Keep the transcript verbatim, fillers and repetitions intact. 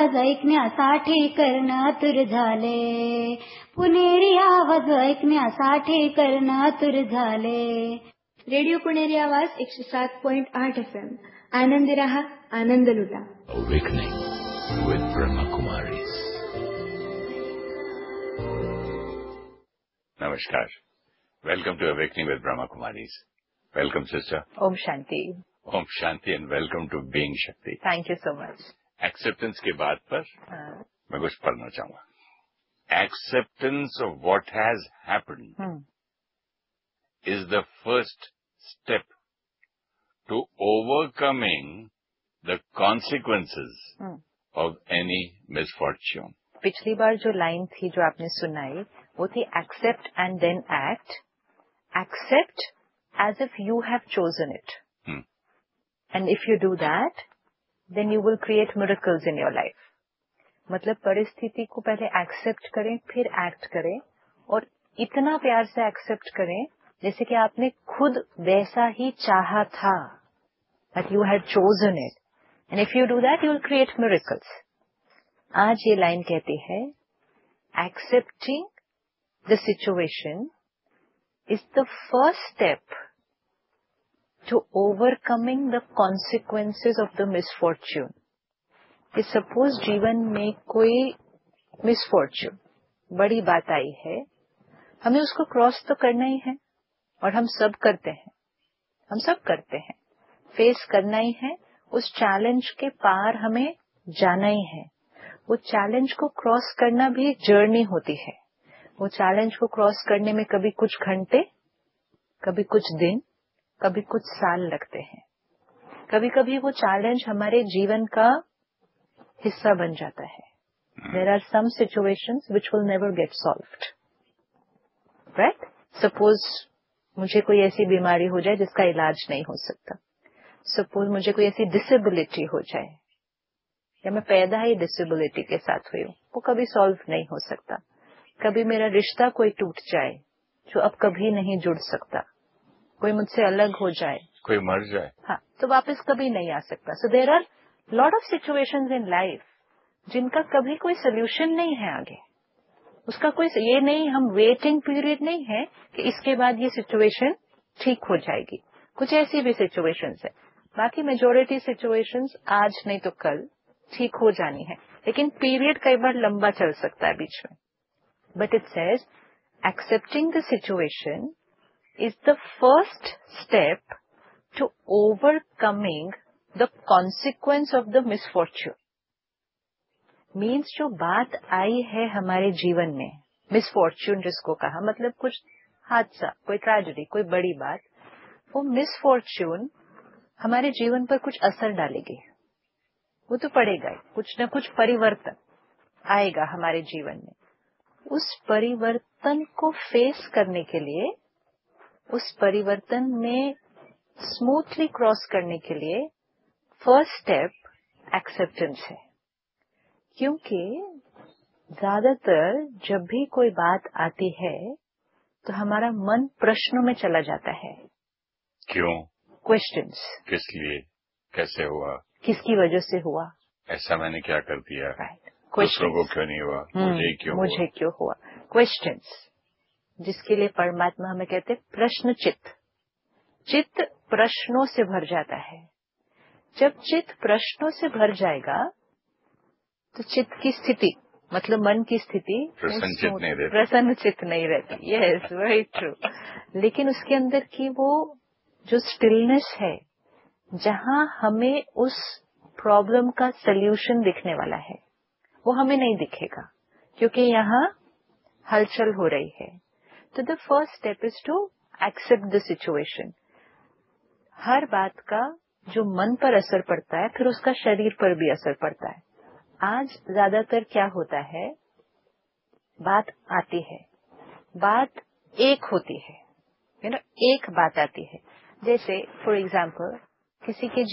आवाज ऐकण्यासाठी कर्ण आतुर झाले, पुणेरी आवाज ऐकण्यासाठी कर्ण आतुर झाले. रेडिओ पुणेरी आवाज एकशे सात पॉइंट आठ एफ एम. आनंदी रहा, आनंद लुटा. Awakening with Brahma Kumaris. Namaskar. Welcome to Awakening with Brahma Kumaris. Welcome, sister. Om Shanti. Om Shanti and welcome to Being Shakti. Thank you so much. Acceptance के बात पर हाँ. मैं कुछ पढ़ना चाहूँगा. Acceptance of what has happened hmm. is the first step to overcoming the consequences hmm. of any misfortune. पिछली बार जो लाइन थी जो आपने सुनाई वो थी accept and then act. Accept as if you have chosen it. Hmm. And if you do that, then you will create miracles in your life. मतलब परिस्थिति को पहले एक्सेप्ट करें, फिर एक्ट करें, और इतना प्यार से एक्सेप्ट करें जैसे कि आपने खुद वैसा ही चाहा था. That you had chosen it. And if you do that, you will create miracles. आज ये लाइन कहती है, accepting the situation is the first step to overcoming the consequences of the misfortune. कि सपोज जीवन में कोई मिसफॉर्च्यून, बड़ी बात आई है, हमें उसको क्रॉस तो करना ही है, और हम सब करते हैं, हम सब करते हैं, फेस करना ही है, उस चैलेंज के पार हमें जाना ही है. वो चैलेंज को क्रॉस करना भी एक जर्नी होती है. वो चैलेंज को क्रॉस करने में कभी कुछ घंटे, कभी कुछ दिन, कभी कुछ साल लगते हैं. कभी कभी वो चैलेंज हमारे जीवन का हिस्सा बन जाता है. There are some situations which will never get solved. Right? Suppose मुझे कोई ऐसी बीमारी हो जाए जिसका इलाज नहीं हो सकता. Suppose मुझे कोई ऐसी डिसेबिलिटी हो जाए, या मैं पैदा ही डिसेबिलिटी के साथ हुई हूँ, वो कभी सॉल्व नहीं हो सकता. कभी मेरा रिश्ता कोई टूट जाए जो अब कभी नहीं जुड़ सकता, कोई मुझसे अलग हो जाए, कोई मर जाए, हाँ, तो वापस कभी नहीं आ सकता. So there are lot of situations in life जिनका कभी कोई सोल्यूशन नहीं है आगे. उसका कोई ये नहीं, हम वेटिंग पीरियड नहीं है कि इसके बाद ये सिचुएशन ठीक हो जाएगी. कुछ ऐसी भी सिचुएशंस है. बाकी मेजोरिटी सिचुएशंस आज नहीं तो कल ठीक हो जानी है, लेकिन पीरियड कई बार लंबा चल सकता है बीच में. But it says accepting the situation is the first step to overcoming the consequence of the misfortune. Means जो बात आई है हमारे जीवन में, misfortune जिसको कहा, मतलब कुछ हादसा, कोई ट्रेजेडी, कोई बड़ी बात, वो misfortune हमारे जीवन पर कुछ असर डालेगी. वो तो पड़ेगा ही, कुछ न कुछ परिवर्तन आएगा हमारे जीवन में. उस परिवर्तन को फेस करने के लिए, उस परिवर्तन में स्मूथली क्रॉस करने के लिए फर्स्ट स्टेप एक्सेप्टेंस है. क्योंकि ज्यादातर जब भी कोई बात आती है तो हमारा मन प्रश्नों में चला जाता है. क्यों? क्वेश्चंस. किस लिए? कैसे हुआ? किसकी वजह से हुआ? ऐसा मैंने क्या कर दिया? राइट. दूसरों को क्यों नहीं हुआ? मुझे क्यों हुआ? मुझे क्यों हुआ? क्वेश्चंस, जिसके लिए परमात्मा हमें कहते हैं प्रश्न चित्त. चित्त प्रश्नों से भर जाता है. जब चित्त प्रश्नों से भर जाएगा तो चित्त की स्थिति, मतलब मन की स्थिति प्रसन्नचित नहीं रहती. प्रसन्नचित नहीं रहती. Yes, very true. लेकिन उसके अंदर की वो जो स्टिलनेस है, जहां हमें उस प्रॉब्लम का सल्यूशन दिखने वाला है, वो हमें नहीं दिखेगा, क्योंकि यहाँ हलचल हो रही है. तो the first step is to accept the situation. हर बात का जो मन पर असर पड़ता है, फिर उसका शरीर पर भी असर पड़ता है. आज ज्यादातर क्या होता है, बात आती है, बात एक होती है, यू नो, एक बात आती है. जैसे फॉर एग्जाम्पल किसी के